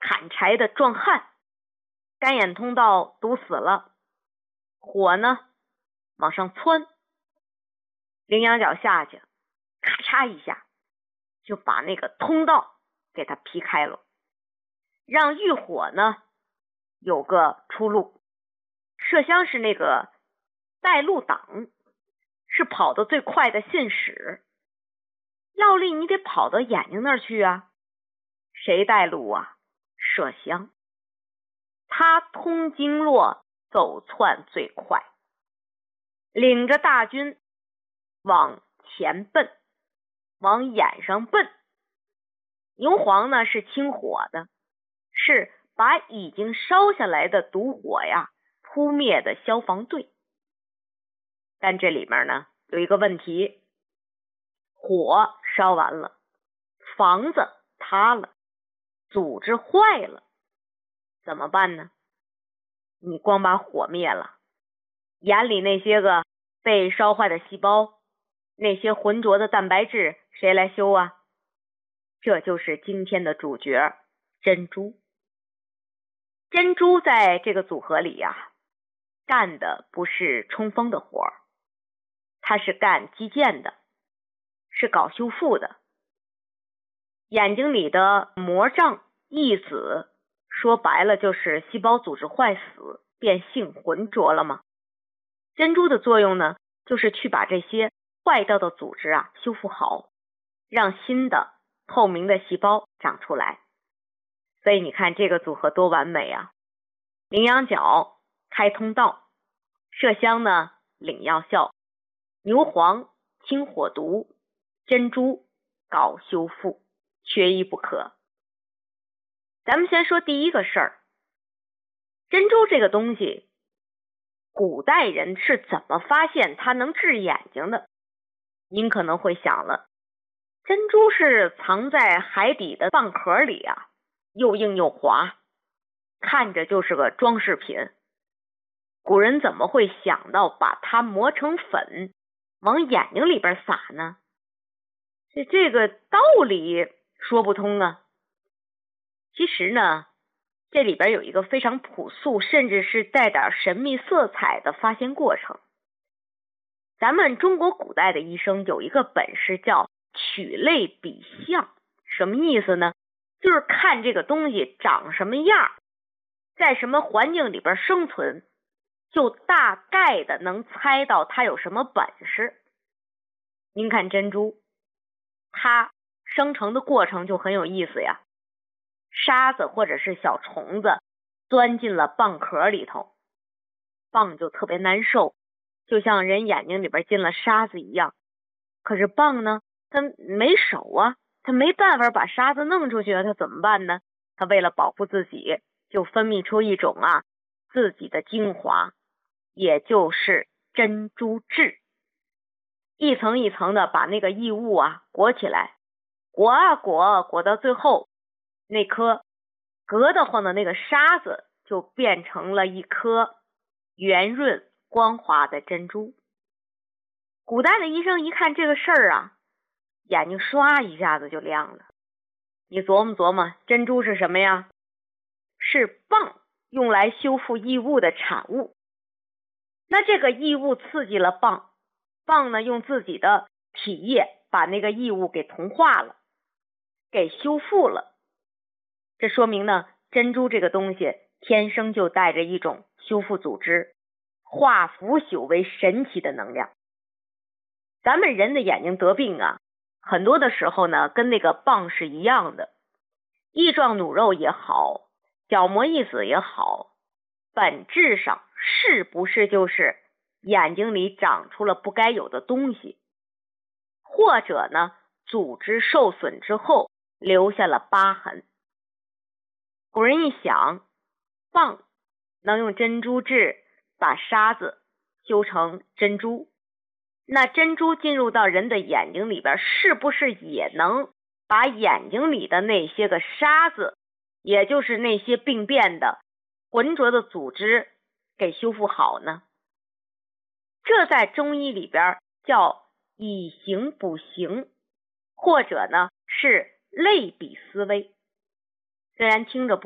砍柴的壮汉，肝眼通道堵死了，火呢往上窜，羚羊角下去，咔嚓一下就把那个通道给它劈开了，让浴火呢有个出路。麝香是那个带路党，是跑得最快的信使，药力你得跑到眼睛那儿去啊，谁带路啊？麝香，他通经络，走窜最快，领着大军往前奔，往眼上奔。牛黄呢是清火的，是把已经烧下来的毒火呀扑灭的消防队。但这里面呢有一个问题，火烧完了，房子塌了，组织坏了，怎么办呢？你光把火灭了，眼里那些个被烧坏的细胞，那些浑浊的蛋白质，谁来修啊？这就是今天的主角珍珠。珍珠在这个组合里呀，干的不是冲锋的活儿，它是干基建的，是搞修复的。眼睛里的膜胀溢紫，说白了就是细胞组织坏死，变性浑浊了吗？珍珠的作用呢，就是去把这些坏掉的组织啊修复好，让新的透明的细胞长出来。所以你看这个组合多完美啊！羚羊角开通道，麝香呢领药效，牛黄清火毒，珍珠搞修复，缺一不可。咱们先说第一个事儿，珍珠这个东西，古代人是怎么发现它能治眼睛的？您可能会想了，珍珠是藏在海底的蚌壳里啊，又硬又滑，看着就是个装饰品。古人怎么会想到把它磨成粉往眼睛里边撒呢？这个道理说不通啊。其实呢，这里边有一个非常朴素，甚至是带点神秘色彩的发现过程。咱们中国古代的医生有一个本事叫取类比象，什么意思呢？就是看这个东西长什么样，在什么环境里边生存，就大概的能猜到它有什么本事。您看珍珠，它生成的过程就很有意思呀。沙子或者是小虫子钻进了蚌壳里头，蚌就特别难受，就像人眼睛里边进了沙子一样。可是蚌呢，它没手啊，它没办法把沙子弄出去啊，它怎么办呢？它为了保护自己，就分泌出一种自己的精华，也就是珍珠质，一层一层的把那个异物裹起来，裹到最后，那颗隔得慌的那个沙子就变成了一颗圆润光滑的珍珠。古代的医生一看这个事儿眼睛唰一下子就亮了。你琢磨琢磨，珍珠是什么呀？是蚌用来修复异物的产物。那这个异物刺激了蚌，蚌呢用自己的体液把那个异物给同化了，给修复了。这说明呢，珍珠这个东西天生就带着一种修复组织、化腐朽为神奇的能量。咱们人的眼睛得病很多的时候呢，跟那个蚌是一样的，翼状弩肉也好，角膜异紫也好，本质上是不是就是眼睛里长出了不该有的东西，或者呢，组织受损之后留下了疤痕。古人一想，蚌能用珍珠质把沙子修成珍珠，那珍珠进入到人的眼睛里边，是不是也能把眼睛里的那些个沙子，也就是那些病变的浑浊的组织给修复好呢？这在中医里边叫以形补形，或者呢是类比思维。虽然听着